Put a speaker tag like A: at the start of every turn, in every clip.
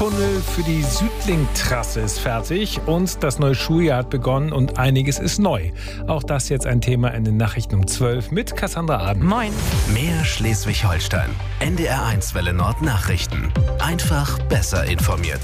A: Tunnel für die Südlink-Trasse ist fertig und das neue Schuljahr hat begonnen und einiges ist neu. Auch das jetzt ein Thema in den Nachrichten um 12 mit Cassandra Aden.
B: Moin. Mehr Schleswig-Holstein. NDR1 Welle Nord Nachrichten. Einfach besser informiert.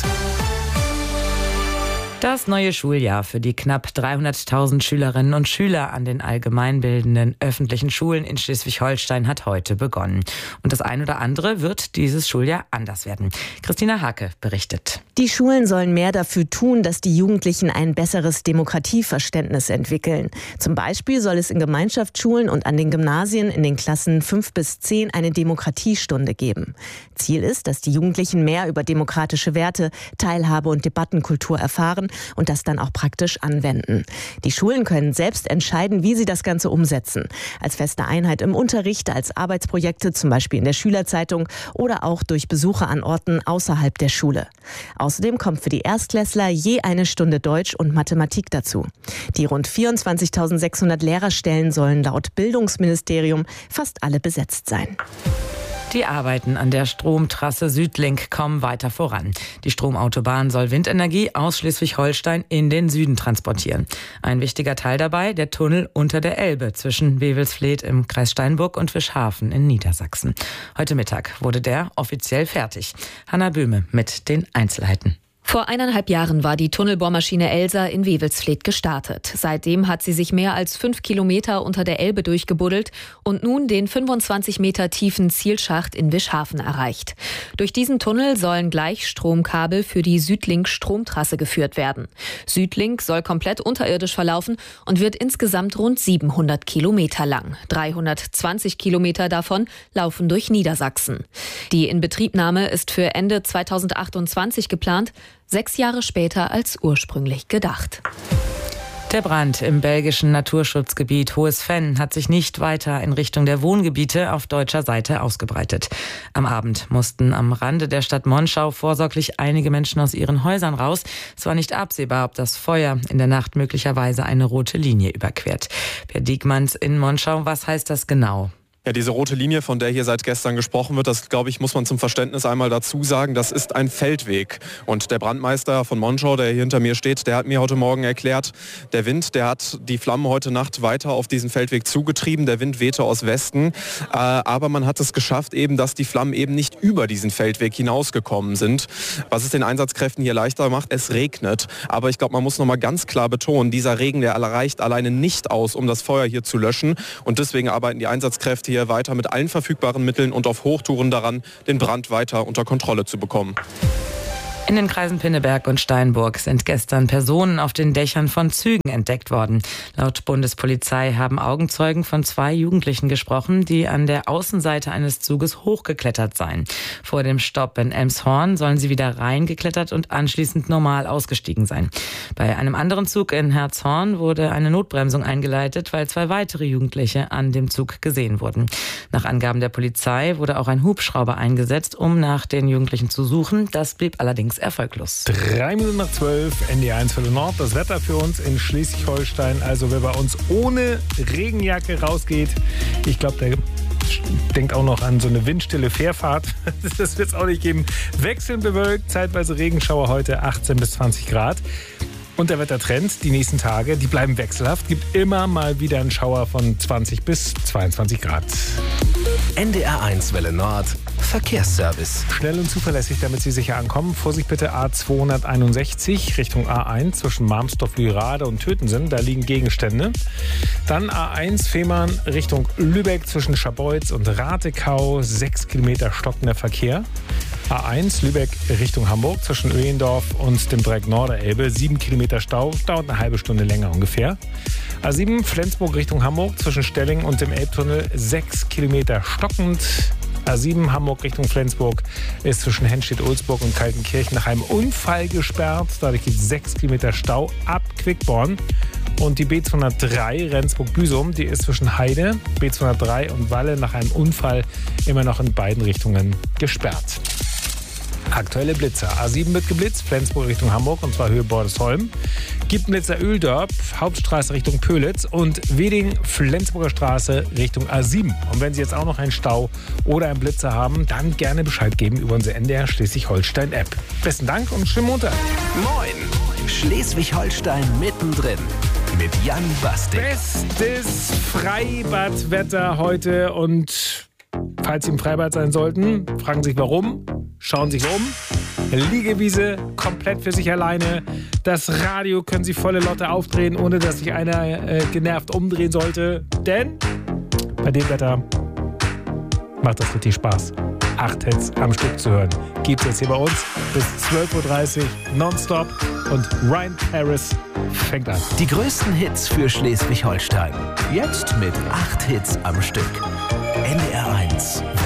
C: Das neue Schuljahr für die knapp 300.000 Schülerinnen und Schüler an den allgemeinbildenden öffentlichen Schulen in Schleswig-Holstein hat heute begonnen. Und das ein oder andere wird dieses Schuljahr anders werden. Christina Hake berichtet.
D: Die Schulen sollen mehr dafür tun, dass die Jugendlichen ein besseres Demokratieverständnis entwickeln. Zum Beispiel soll es in Gemeinschaftsschulen und an den Gymnasien in den Klassen 5 bis 10 eine Demokratiestunde geben. Ziel ist, dass die Jugendlichen mehr über demokratische Werte, Teilhabe und Debattenkultur erfahren und das dann auch praktisch anwenden. Die Schulen können selbst entscheiden, wie sie das Ganze umsetzen. Als feste Einheit im Unterricht, als Arbeitsprojekte, zum Beispiel in der Schülerzeitung oder auch durch Besuche an Orten außerhalb der Schule. Außerdem kommt für die Erstklässler je eine Stunde Deutsch und Mathematik dazu. Die rund 24.600 Lehrerstellen sollen laut Bildungsministerium fast alle besetzt sein.
C: Die Arbeiten an der Stromtrasse Südlink kommen weiter voran. Die Stromautobahn soll Windenergie aus Schleswig-Holstein in den Süden transportieren. Ein wichtiger Teil dabei, der Tunnel unter der Elbe zwischen Wewelsfleth im Kreis Steinburg und Fischhafen in Niedersachsen. Heute Mittag wurde der offiziell fertig. Hanna Böhme mit den Einzelheiten.
E: Vor 1,5 Jahren war die Tunnelbohrmaschine Elsa in Wewelsfleth gestartet. Seitdem hat sie sich mehr als 5 Kilometer unter der Elbe durchgebuddelt und nun den 25 Meter tiefen Zielschacht in Wischhafen erreicht. Durch diesen Tunnel sollen Gleichstromkabel für die Südlink-Stromtrasse geführt werden. Südlink soll komplett unterirdisch verlaufen und wird insgesamt rund 700 Kilometer lang. 320 Kilometer davon laufen durch Niedersachsen. Die Inbetriebnahme ist für Ende 2028 geplant, 6 Jahre später als ursprünglich gedacht.
C: Der Brand im belgischen Naturschutzgebiet Hohes Venn hat sich nicht weiter in Richtung der Wohngebiete auf deutscher Seite ausgebreitet. Am Abend mussten am Rande der Stadt Monschau vorsorglich einige Menschen aus ihren Häusern raus. Es war nicht absehbar, ob das Feuer in der Nacht möglicherweise eine rote Linie überquert. Per Diekmanns in Monschau, was heißt das genau?
F: Ja, diese rote Linie, von der hier seit gestern gesprochen wird, das, glaube ich, muss man zum Verständnis einmal dazu sagen, das ist ein Feldweg. Und der Brandmeister von Monschau, der hier hinter mir steht, der hat mir heute Morgen erklärt, der Wind, der hat die Flammen heute Nacht weiter auf diesen Feldweg zugetrieben. Der Wind wehte aus Westen. Aber man hat es geschafft, eben, dass die Flammen eben nicht über diesen Feldweg hinausgekommen sind. Was es den Einsatzkräften hier leichter macht, es regnet. Aber ich glaube, man muss noch mal ganz klar betonen, dieser Regen, der reicht alleine nicht aus, um das Feuer hier zu löschen. Und deswegen arbeiten die Einsatzkräfte hier weiter mit allen verfügbaren Mitteln und auf Hochtouren daran, den Brand weiter unter Kontrolle zu bekommen.
C: In den Kreisen Pinneberg und Steinburg sind gestern Personen auf den Dächern von Zügen entdeckt worden. Laut Bundespolizei haben Augenzeugen von 2 Jugendlichen gesprochen, die an der Außenseite eines Zuges hochgeklettert seien. Vor dem Stopp in Elmshorn sollen sie wieder reingeklettert und anschließend normal ausgestiegen sein. Bei einem anderen Zug in Herzhorn wurde eine Notbremsung eingeleitet, weil 2 weitere Jugendliche an dem Zug gesehen wurden. Nach Angaben der Polizei wurde auch ein Hubschrauber eingesetzt, um nach den Jugendlichen zu suchen. Das blieb allerdings erfolglos.
A: 3 Minuten nach 12, NDR1 Welle Nord. Das Wetter für uns in Schleswig-Holstein. Also wer bei uns ohne Regenjacke rausgeht, ich glaube, der denkt auch noch an so eine windstille Fährfahrt. Das wird es auch nicht geben. Wechselnd bewölkt, zeitweise Regenschauer heute 18 bis 20 Grad. Und der Wettertrend, die nächsten Tage, die bleiben wechselhaft. Gibt immer mal wieder einen Schauer von 20 bis 22 Grad.
B: NDR1 Welle Nord Verkehrsservice.
A: Schnell und zuverlässig, damit Sie sicher ankommen. Vorsicht bitte A261 Richtung A1 zwischen Marmsdorf, Lührade und Tötensen. Da liegen Gegenstände. Dann A1 Fehmarn Richtung Lübeck zwischen Scharbeutz und Ratekau. 6 Kilometer stockender Verkehr. A1 Lübeck Richtung Hamburg zwischen Öhendorf und dem Dreieck Norderelbe. 7 Kilometer Stau, dauert eine halbe Stunde länger ungefähr. A7 Flensburg Richtung Hamburg zwischen Stelling und dem Elbtunnel. 6 Kilometer stockend. A7 Hamburg Richtung Flensburg ist zwischen Henstedt-Ulzburg und Kaltenkirchen nach einem Unfall gesperrt. Dadurch gibt es 6 Kilometer Stau ab Quickborn. Und die B203 Rendsburg-Büsum, die ist zwischen Heide, B203 und Walle nach einem Unfall immer noch in beiden Richtungen gesperrt. Aktuelle Blitzer. A7 wird geblitzt, Flensburg Richtung Hamburg, und zwar Höhe Bordesholm. Gibt Blitzer Öldorp, Hauptstraße Richtung Pölitz und Weding, Flensburger Straße Richtung A7. Und wenn Sie jetzt auch noch einen Stau oder einen Blitzer haben, dann gerne Bescheid geben über unsere NDR Schleswig-Holstein-App. Besten Dank und schönen Montag.
B: Moin! Schleswig-Holstein mittendrin mit Jan Bastik.
A: Bestes Freibadwetter heute, und falls Sie im Freibad sein sollten, fragen Sie sich warum, schauen Sie sich um. Liegewiese komplett für sich alleine. Das Radio können Sie volle Lotte aufdrehen, ohne dass sich einer genervt umdrehen sollte. Denn bei dem Wetter macht das richtig Spaß. 8 Hits am Stück zu hören. Gibt's jetzt hier bei uns bis 12.30 Uhr nonstop, und Ryan Harris fängt an.
B: Die größten Hits für Schleswig-Holstein. Jetzt mit 8 Hits am Stück. NDR 1